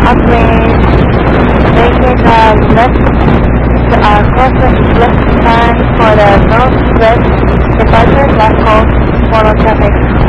upgrade, making left left turn for the northwest departure, last call, follow traffic.